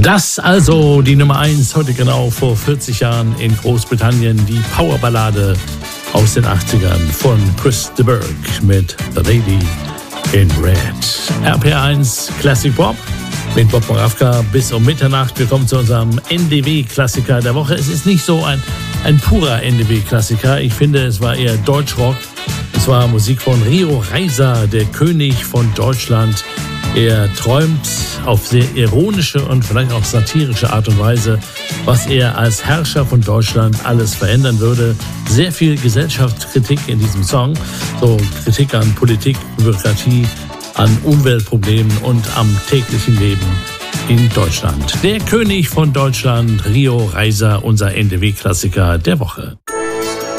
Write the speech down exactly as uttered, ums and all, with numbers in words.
Das also die Nummer eins, heute genau vor vierzig Jahren in Großbritannien, die Powerballade aus den achtzigern von Chris de Burgh mit The Lady in Red. R P R eins Classic Pop mit Bob Moravka bis um Mitternacht. Wir kommen zu unserem N D W-Klassiker der Woche. Es ist nicht so ein, ein purer N D W-Klassiker. Ich finde, es war eher Deutschrock. Es war Musik von Rio Reiser, der König von Deutschland. Er träumt auf sehr ironische und vielleicht auch satirische Art und Weise, was er als Herrscher von Deutschland alles verändern würde. Sehr viel Gesellschaftskritik in diesem Song. So Kritik an Politik, Bürokratie, an Umweltproblemen und am täglichen Leben in Deutschland. Der König von Deutschland, Rio Reiser, unser N D W-Klassiker der Woche.